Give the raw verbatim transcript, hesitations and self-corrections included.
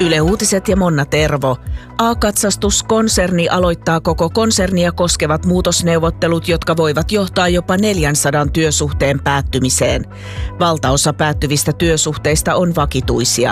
Yle Uutiset ja Monna Tervo. A-katsastuskonserni aloittaa koko konsernia koskevat muutosneuvottelut, jotka voivat johtaa jopa neljänsadan työsuhteen päättymiseen. Valtaosa päättyvistä työsuhteista on vakituisia.